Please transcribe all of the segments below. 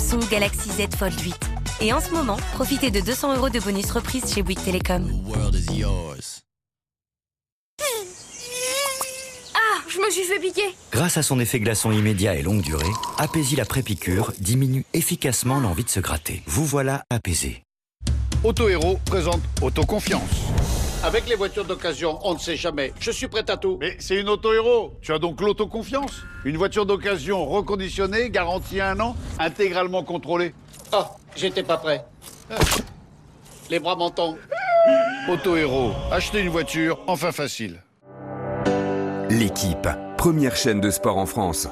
Samsung Galaxy Z Fold 8. Et en ce moment, profitez de 200 € de bonus reprise chez Bouygues Télécom. Ah, je me suis fait piquer. Grâce à son effet glaçon immédiat et longue durée, Apaisil après piqûre diminue efficacement l'envie de se gratter. Vous voilà apaisé. Auto Héros présente Autoconfiance. Avec les voitures d'occasion, on ne sait jamais. Je suis prêt à tout. Mais c'est une Auto Héros. Tu as donc l'autoconfiance. Une voiture d'occasion reconditionnée, garantie 1 an, intégralement contrôlée. Oh, j'étais pas prêt. Les bras m'en tombent. Auto Héros. Acheter une voiture, enfin facile. L'équipe, première chaîne de sport en France.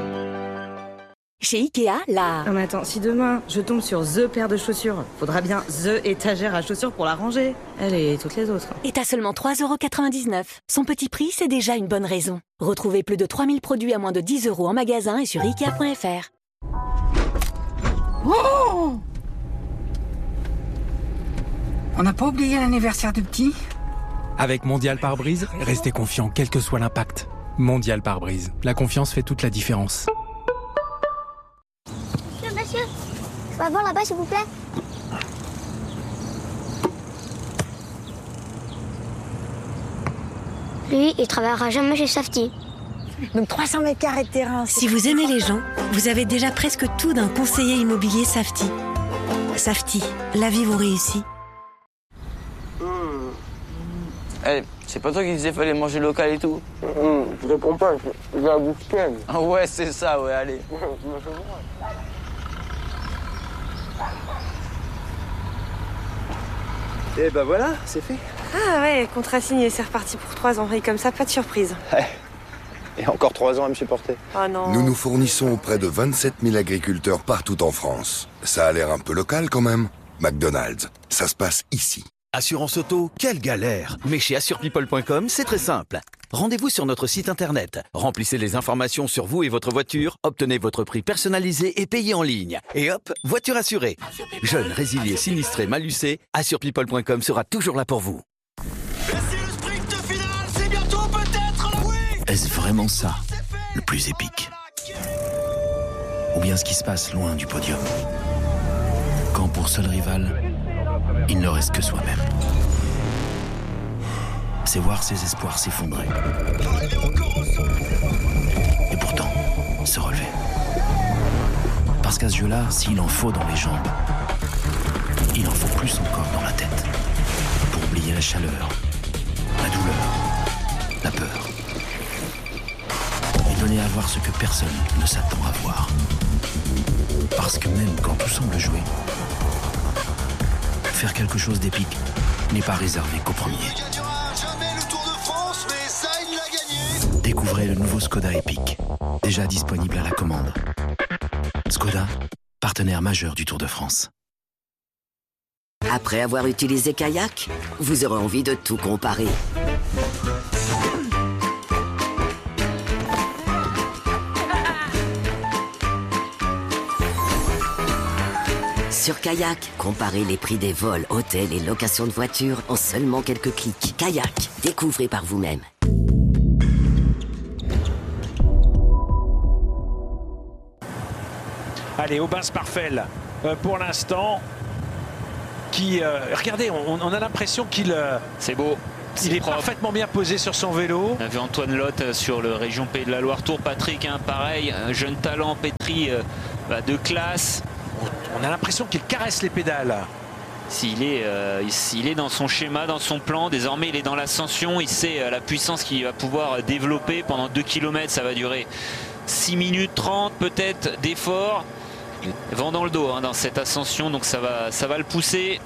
Chez Ikea, là... Non mais attends, si demain je tombe sur THE paire de chaussures, faudra bien THE étagère à chaussures pour la ranger. Elle et toutes les autres. Et t'as seulement 3,99 €. Son petit prix, c'est déjà une bonne raison. Retrouvez plus de 3000 produits à moins de 10 € en magasin et sur Ikea.fr. Oh! On n'a pas oublié l'anniversaire du petit? Avec Mondial Pare-Brise, restez confiant quel que soit l'impact. Mondial Pare-Brise, la confiance fait toute la différence. Monsieur, je peux avoir là-bas s'il vous plaît? Lui, il travaillera jamais chez Safety. Donc 300 mètres carrés de terrain. Si vous aimez les gens, vous avez déjà presque tout d'un conseiller immobilier Safety. Safety, la vie vous réussit. Hey, c'est pas toi qui disais fallait manger local et tout? Je réponds pas, j'ai la bouche pleine. Ah ouais, c'est ça, ouais, allez. Et ben voilà, c'est fait. Ah ouais, contrat signé, c'est reparti pour 3 ans. Et comme ça, pas de surprise. Et encore 3 ans à me supporter. Oh non. Nous nous fournissons auprès de 27 000 agriculteurs partout en France. Ça a l'air un peu local quand même. McDonald's, ça se passe ici. Assurance auto, quelle galère! Mais chez AssurePeople.com, c'est très simple. Rendez-vous sur notre site internet, remplissez les informations sur vous et votre voiture, obtenez votre prix personnalisé et payez en ligne. Et hop, voiture assurée. Jeune, résilié, sinistré, malucé, AssurePeople.com sera toujours là pour vous. Et c'est le sprint final, c'est bientôt peut-être la oui! Est-ce vraiment ça, le plus épique? Ou bien ce qui se passe loin du podium? Quand pour seul rival, il ne reste que soi-même. C'est voir ses espoirs s'effondrer. Et pourtant, se relever. Parce qu'à ce jeu-là, s'il en faut dans les jambes, il en faut plus encore dans la tête. Pour oublier la chaleur, la douleur, la peur. Et donner à voir ce que personne ne s'attend à voir. Parce que même quand tout semble jouer, faire quelque chose d'épique n'est pas réservé qu'aux premiers. Découvrez le nouveau Skoda Epic, déjà disponible à la commande. Skoda, partenaire majeur du Tour de France. Après avoir utilisé Kayak, vous aurez envie de tout comparer. Sur Kayak, comparez les prix des vols, hôtels et locations de voitures en seulement quelques clics. Kayak, découvrez par vous-même. Allez, Aubin-Sparfel, pour l'instant, qui... regardez, on a l'impression qu'il... c'est beau. Il est parfaitement bien posé sur son vélo. On a vu Antoine Lotte sur le région Pays de la Loire Tour. Patrick, hein, pareil, un jeune talent pétri de classe. On a l'impression qu'il caresse les pédales. S'il est dans son schéma, dans son plan, désormais il est dans l'ascension, il sait la puissance qu'il va pouvoir développer pendant 2 km, ça va durer 6 minutes 30 peut-être d'effort. Vent dans le dos dans cette ascension, donc ça va le pousser.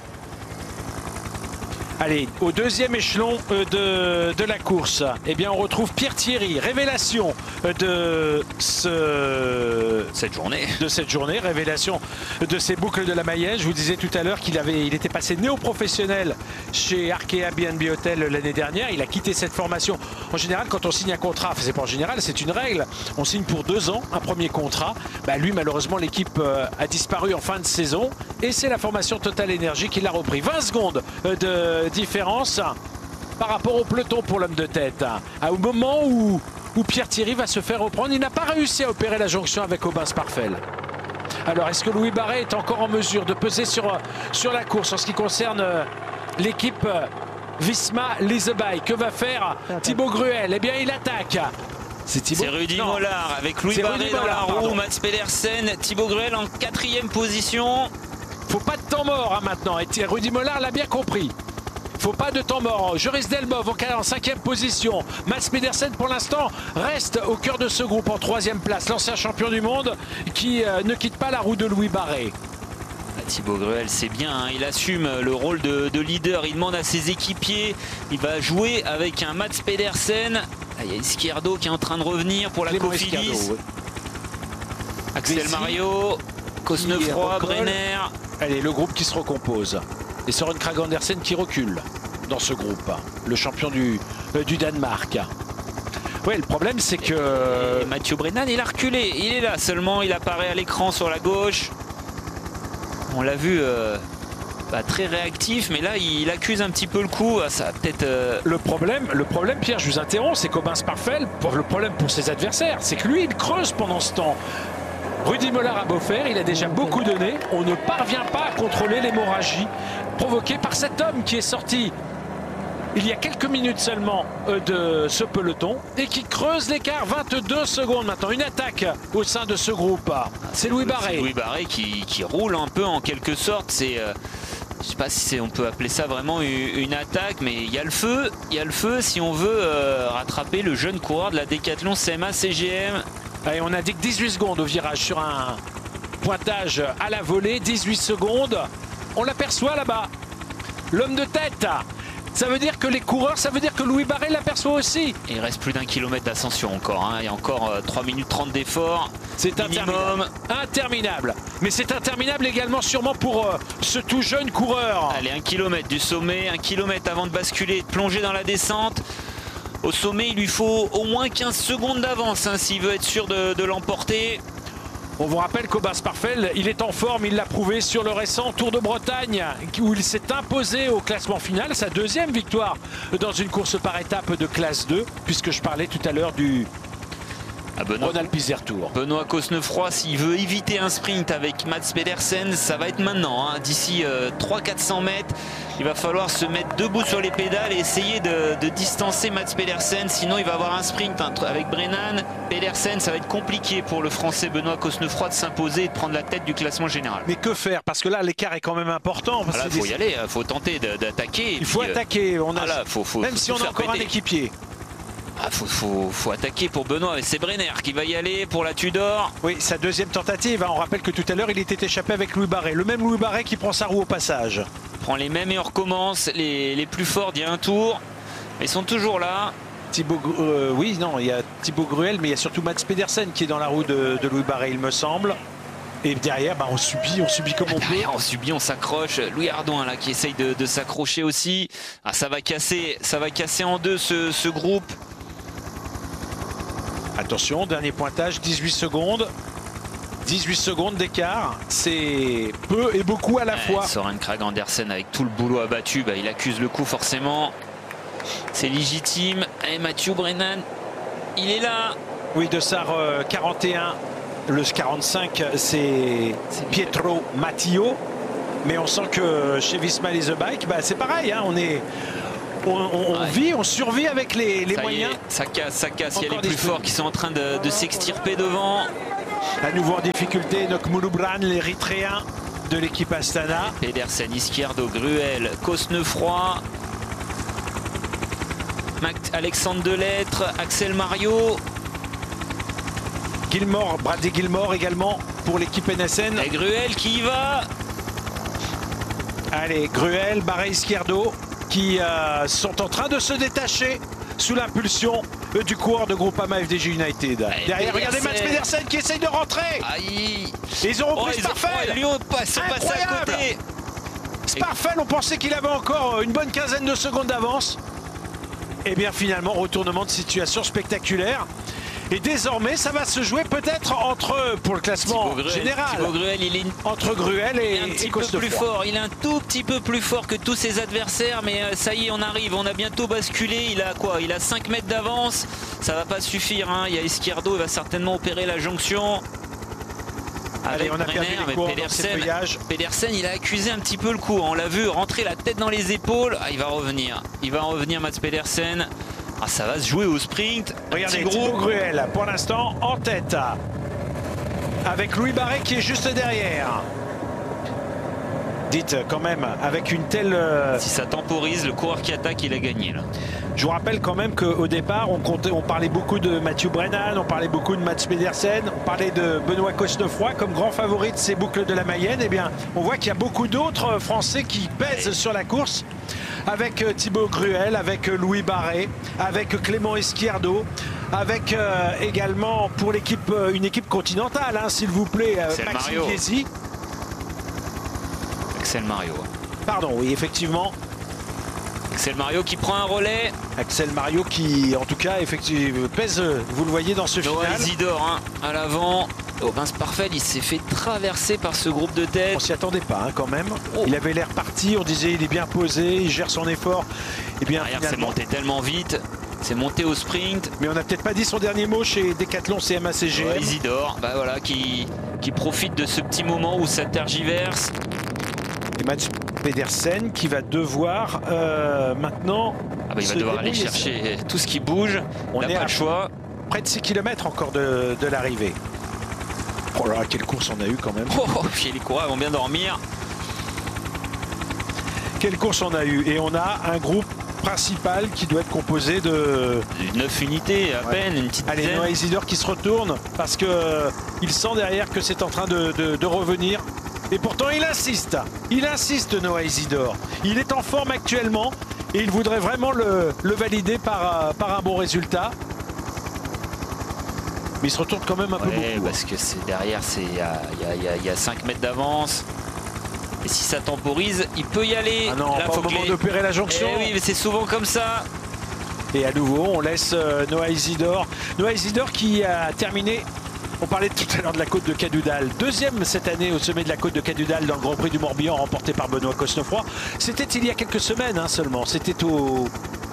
Allez, au deuxième échelon de la course, eh bien on retrouve Pierre Thierry, révélation de cette journée, révélation de ces boucles de la Mayenne. Je vous disais tout à l'heure qu'il était passé néo-professionnel chez Arkea B&B Hotel l'année dernière. Il a quitté cette formation. En général, quand on signe un contrat, c'est pas en général, c'est une règle. On signe pour 2 ans un premier contrat. Lui, malheureusement, l'équipe a disparu en fin de saison et c'est la formation Total Energy qui l'a repris. 20 secondes de différence par rapport au peloton pour l'homme de tête. Au moment où Pierre Thierry va se faire reprendre, il n'a pas réussi à opérer la jonction avec Aubin-Sparfel. Alors, est-ce que Louis Barret est encore en mesure de peser sur la course en ce qui concerne l'équipe Visma Lease Bike? Que va faire Thibaut Gruel? Eh bien, il attaque. C'est Rudy Mollard avec Louis Barret dans la roue, Mats Pedersen, Thibaut Gruel en 4e position. Faut pas de temps mort maintenant, et Rudy Mollard l'a bien compris. Faut pas de temps mort. Joris Delbow en 5e position. Mats Pedersen pour l'instant reste au cœur de ce groupe en 3e place. L'ancien champion du monde qui ne quitte pas la roue de Louis Barret. Thibaut Gruel, c'est bien, hein, il assume le rôle de leader, il demande à ses équipiers, il va jouer avec un Mats Pedersen. Il y a Izquierdo qui est en train de revenir pour la Cofidis. Ouais. Axel Mario, Cosnefroy, Brenner. Allez, le groupe qui se recompose. Et Søren Kragh Andersen qui recule dans ce groupe, le champion du Danemark. Ouais, le problème c'est que Mathieu Brennan, il a reculé, il est là seulement, il apparaît à l'écran sur la gauche. On l'a vu très réactif, mais là il accuse un petit peu le coup. Ça peut-être. Le problème, Pierre, je vous interromps, c'est qu'Aubin Sparfel, le problème pour ses adversaires, c'est que lui il creuse pendant ce temps. Rudy Mollard a beau faire, il a déjà beaucoup donné. On ne parvient pas à contrôler l'hémorragie provoquée par cet homme qui est sorti il y a quelques minutes seulement de ce peloton et qui creuse l'écart. 22 secondes maintenant. Une attaque au sein de ce groupe. C'est Louis Barret. Louis Barret qui roule un peu en quelque sorte. C'est, je ne sais pas si on peut appeler ça vraiment une attaque, mais il y a le feu. Il y a le feu si on veut rattraper le jeune coureur de la Décathlon CMA CGM. Allez, on indique 18 secondes au virage sur un pointage à la volée. 18 secondes. On l'aperçoit là-bas. L'homme de tête. Ça veut dire que les coureurs, ça veut dire que Louis Barret l'aperçoit aussi. Il reste plus d'1 kilomètre d'ascension encore. Hein. Il y a encore 3 minutes 30 d'effort. C'est interminable. Mais c'est interminable également sûrement pour ce tout jeune coureur. Allez, 1 kilomètre du sommet, 1 kilomètre avant de basculer, de plonger dans la descente. Au sommet, il lui faut au moins 15 secondes d'avance hein, s'il veut être sûr de l'emporter. On vous rappelle qu'Aubin Sparfel, il est en forme, il l'a prouvé sur le récent Tour de Bretagne où il s'est imposé au classement final, sa 2e victoire dans une course par étape de classe 2, puisque je parlais tout à l'heure du Rhône-Alpes Isère Tour. Benoît Cosnefroy, s'il veut éviter un sprint avec Mats Pedersen, ça va être maintenant. Hein. D'ici 300-400 mètres, il va falloir se mettre debout sur les pédales et essayer de distancer Mats Pedersen. Sinon, il va avoir un sprint avec Brennan. Pedersen, ça va être compliqué pour le Français Benoît Cosnefroy de s'imposer et de prendre la tête du classement général. Mais que faire? Parce que là, l'écart est quand même important. Il faut y aller, il faut tenter d'attaquer. Il faut attaquer. Même si on a encore un équipier. Faut attaquer pour Benoît, et c'est Brenner qui va y aller pour la Tudor. Oui, sa 2e tentative. On rappelle que tout à l'heure, il était échappé avec Louis Barret. Le même Louis Barret qui prend sa roue au passage. Il prend les mêmes et on recommence. Les plus forts d'il y a un tour. Ils sont toujours là. Oui, non, il y a Thibaut Gruel, mais il y a surtout Mats Pedersen qui est dans la roue de Louis Barret, il me semble. Et derrière, on subit comme on peut. On subit, on s'accroche. Louis Ardouin là qui essaye de s'accrocher aussi. Ça va casser en deux ce groupe. Attention, dernier pointage, 18 secondes. 18 secondes d'écart, c'est peu et beaucoup à la fois. Søren Kragh Andersen avec tout le boulot abattu, il accuse le coup forcément. C'est légitime. Et Mathieu Brennan, il est là. Oui, Dossard 41. Le 45, c'est Pietro Mattio. Mais on sent que chez Visma Lease Bike, c'est pareil. Hein, on vit, on survit avec les moyens. Ça casse. Il y a les plus forts qui sont en train de s'extirper devant. À nouveau en difficulté, Nokmouloubran, l'Érythréen de l'équipe Astana. Pedersen, Izquierdo, Gruel, Cosnefroy, Alexandre Delettre, Axel Mario. Bradley Gilmore également pour l'équipe NSN. Et Gruel qui y va. Allez, Gruel, Barret, Izquierdo qui sont en train de se détacher sous l'impulsion du coureur de Groupama FDJ United. Derrière, regardez Mats Pedersen qui essaye de rentrer. Aïe. Ils ont repris Sparfel. Ils sont passés à côté. Sparfel, on pensait qu'il avait encore une bonne quinzaine de secondes d'avance. Et bien finalement, retournement de situation spectaculaire. Et désormais, ça va se jouer peut-être pour le classement général. Thibaut Gruel, il est entre Gruel et un petit peu plus fort. Il est un tout petit peu plus fort que tous ses adversaires, mais ça y est, on arrive. On a bientôt basculé. Il a quoi? Il a 5 mètres d'avance. Ça va pas suffire. Hein. Il y a Izquierdo, il va certainement opérer la jonction. Allez, on a perdu les cours dans ces feuillages. Pedersen, il a accusé un petit peu le coup. On l'a vu rentrer la tête dans les épaules. Ah, il va revenir. Il va revenir, Mats Pedersen. Ah, ça va se jouer au sprint. Regardez, Thibaut Gruel, pour l'instant, en tête. Avec Louis Barret qui est juste derrière. Dites quand même, avec une telle... Si ça temporise, le coureur qui attaque, il a gagné là. Je vous rappelle quand même qu'au départ, on parlait beaucoup de Mathieu Brennan, on parlait beaucoup de Mats Pedersen, on parlait de Benoît Cosnefroy comme grand favori de ces boucles de la Mayenne. Eh bien, on voit qu'il y a beaucoup d'autres Français qui pèsent sur la course, avec Thibaut Gruel, avec Louis Barret, avec Clément Esquierdo, avec également pour l'équipe, une équipe continentale, hein, s'il vous plaît, Maxime Chiesi. Axel Mario. Pardon, oui, effectivement. Axel Mario qui prend un relais. Axel Mario qui, en tout cas, effectivement, pèse, vous le voyez dans ce final. Noah Isidore hein, à l'avant. Vince Parfel, il s'est fait traverser par ce groupe de tête. On s'y attendait pas hein, quand même. Il avait l'air parti, on disait il est bien posé, il gère son effort. Et bien derrière, c'est monté tellement vite. C'est monté au sprint. Mais on n'a peut-être pas dit son dernier mot chez Decathlon CMA-CGM. Ouais, Isidore, bah voilà, qui profite de ce petit moment où ça tergiverse. Et Mats Pedersen qui va devoir maintenant... Ah bah il va devoir aller chercher tout ce qui bouge. On n'a pas le choix. Près de 6 km encore de l'arrivée. Oh là, quelle course on a eu quand même. Puis les coureurs vont bien dormir. Quelle course on a eu. Et on a un groupe principal qui doit être composé de 9 unités à peine, une petite dizaine. Allez, Noah Isidore qui se retourne parce qu'il sent derrière que c'est en train de revenir. Et pourtant il insiste Noah Isidore. Il est en forme actuellement et il voudrait vraiment le valider par un bon résultat. Mais il se retourne quand même un peu beaucoup. Parce que derrière, il y a 5 mètres d'avance. Et si ça temporise, il peut y aller. Ah non, là, pas au moment d'opérer la jonction. Oui, mais c'est souvent comme ça. Et à nouveau, on laisse Noah Isidore. Noah Isidore qui a terminé... On parlait tout à l'heure de la côte de Cadudal. Deuxième cette année au sommet de la côte de Cadudal dans le Grand Prix du Morbihan remporté par Benoît Cosnefroy. C'était il y a quelques semaines hein, seulement. C'était au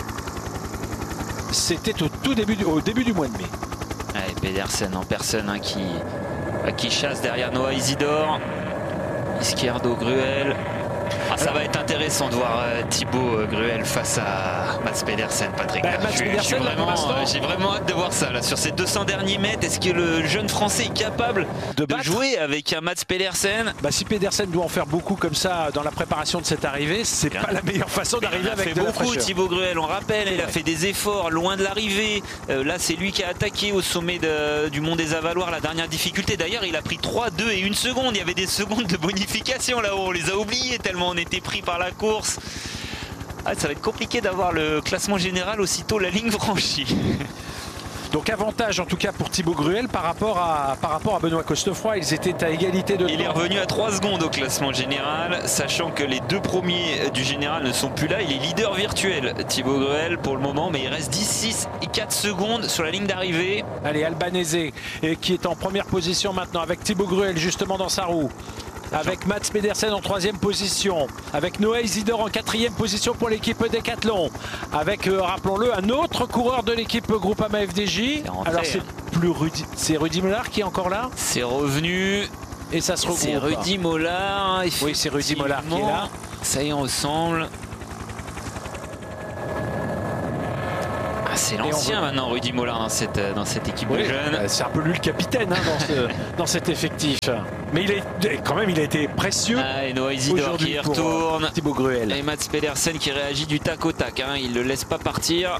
début du mois de mai. Ouais, Pedersen en personne hein, qui chasse derrière Noah Isidore. Izquierdo Gruel. Ah, ça va être intéressant de voir Thibaut Gruel face à Mats Pedersen, Patrick. J'ai vraiment hâte de voir ça là, sur ces 200 derniers mètres. Est-ce que le jeune Français est capable de jouer avec un Mats Pedersen? Si Pedersen doit en faire beaucoup comme ça dans la préparation de cette arrivée, c'est pas la meilleure façon d'arriver avec de la fraîcheur. Thibaut Gruel, on rappelle, il a fait des efforts loin de l'arrivée. Là, c'est lui qui a attaqué au sommet du Mont des Avaloirs, la dernière difficulté. D'ailleurs, il a pris 3, 2 et 1 seconde. Il y avait des secondes de bonification là-haut. On les a oubliés tellement on était pris par la course. Ah, ça va être compliqué d'avoir le classement général aussitôt la ligne franchie. Donc avantage en tout cas pour Thibaut Gruel par rapport à Benoît Cosnefroy. Ils étaient à égalité de temps. Il est revenu à 3 secondes au classement général, sachant que les 2 premiers du général ne sont plus là. Il est leader virtuel, Thibaut Gruel, pour le moment, mais il reste 10, 6 et 4 secondes sur la ligne d'arrivée. Allez, Albanese qui est en première position maintenant avec Thibaut Gruel justement dans sa roue. Avec Mats Pedersen en 3e position, avec Noah Isidore en 4e position pour l'équipe Decathlon, avec, rappelons-le, un autre coureur de l'équipe Groupama FDJ. Alors c'est Rudy Mollard qui est encore là. C'est revenu. Et ça se regroupe. C'est Rudy Mollard. Oui, c'est Rudy Mollard qui est là. Ça y ressemble. C'est l'ancien maintenant, Rudy Mollard, dans cette équipe de jeunes. C'est un peu lui le capitaine hein, dans cet effectif. Mais il a été précieux. Et Noah Isidore qui retourne. Thibaut Gruel. Et Mats Pedersen qui réagit du tac au tac. Hein. Il ne le laisse pas partir.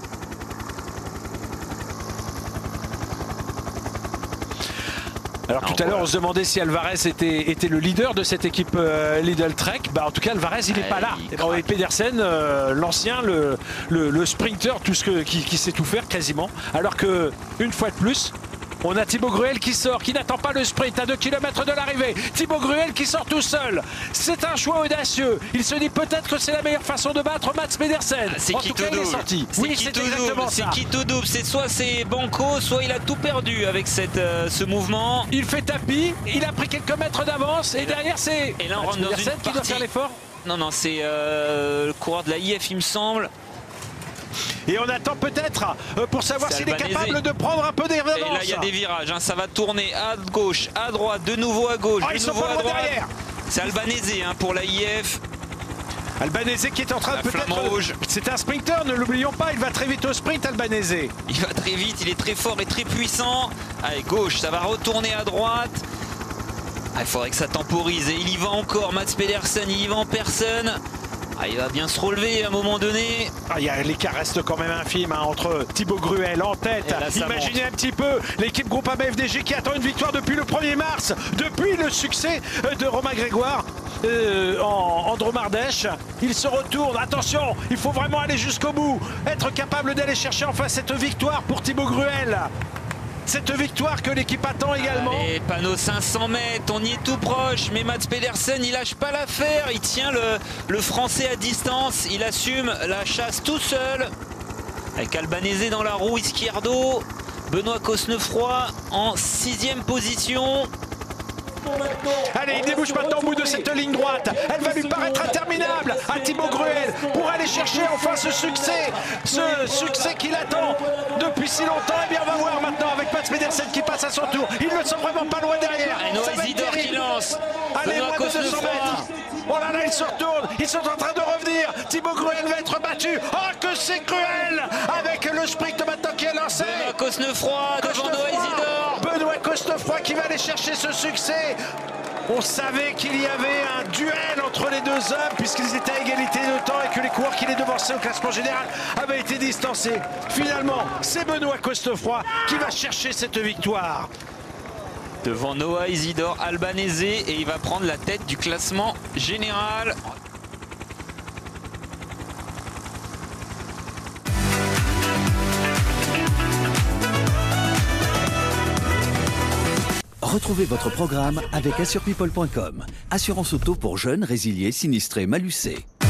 Alors tout à l'heure on se demandait si Alvarez était le leader de cette équipe Lidl Trek. En tout cas Alvarez il n'est pas là. Et Pedersen, l'ancien, le sprinter, qui sait tout faire quasiment. Alors que une fois de plus, on a Thibaut Gruel qui sort, qui n'attend pas le sprint à 2 km de l'arrivée. Thibaut Gruel qui sort tout seul. C'est un choix audacieux. Il se dit peut-être que c'est la meilleure façon de battre Mats Pedersen. C'est qui tout double. Oui, c'est exactement ça. C'est qui tout double. C'est soit c'est banco, soit il a tout perdu avec ce mouvement. Il fait tapis. Il a pris quelques mètres d'avance et derrière c'est. Et là on rentre dans une partie. Qui doit faire l'effort. Non, c'est le coureur de la IF, il me semble. Et on attend peut-être pour savoir s'il est Albanese. capable de prendre un peu d'avance. Et là, il y a des virages, hein, ça va tourner à gauche, à droite, de nouveau à gauche, ils de sont nouveau pas à loin droite. derrière. C'est Albanese hein, pour l'AIF. Albanese qui est en train de flamme rouge. C'est un sprinter, ne l'oublions pas, il va très vite au sprint, Albanese. Il va très vite, il est très fort et très puissant. Allez, gauche, ça va retourner à droite. Il faudrait que ça temporise. Et il y va encore, Mats Pedersen, il y va en personne. Il va bien se relever à un moment donné. L'écart reste quand même infime hein, entre Thibaut Gruel en tête. Là, imaginez un petit peu l'équipe Groupama FDJ qui attend une victoire depuis le 1er mars, depuis le succès de Romain Grégoire en Dromardèche. Il se retourne, attention, il faut vraiment aller jusqu'au bout, être capable d'aller chercher enfin cette victoire pour Thibaut Gruel. Cette victoire que l'équipe attend également. Allez, panneau 500 mètres, on y est tout proche. Mais Mats Pedersen, il lâche pas l'affaire. Il tient le Français à distance. Il assume la chasse tout seul. Avec Albanese dans la roue, Izquierdo. Benoît Cosnefroy en 6e position. Allez, il débouche maintenant au bout de cette ligne droite. Elle va lui paraître interminable à Thibaut Gruel pour aller chercher enfin ce succès qu'il attend depuis si longtemps. Et bien on va voir maintenant avec Mats Pedersen qui passe à son tour. Il ne sent vraiment pas loin derrière. Allez, Noah Isidore qui lance. Allez, Benoît moins de 200 Cosnefroy. mètres. Oh là là, ils se retournent. Ils sont en train de revenir. Thibaut Gruel va être battu. Oh que c'est cruel avec le sprint maintenant qui est lancé. Benoît Cosnefroy devant Noah Isidore. Benoît Cosnefroy qui va aller chercher ce succès. On savait qu'il y avait un duel entre les deux hommes puisqu'ils étaient à égalité de temps et que les coureurs qui les devançaient au classement général avaient été distancés. Finalement, c'est Benoît Cosnefroy qui va chercher cette victoire. Devant Noah Isidore, Albanese, et il va prendre la tête du classement général. Retrouvez votre programme avec AssurePeople.com. Assurance auto pour jeunes, résiliés, sinistrés, malucés.